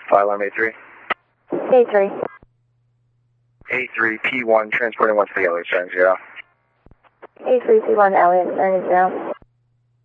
Fire alarm A3. A3. A3, P1, transporting 1 to the Elliott, 0. A3, P1, Elliott, 0.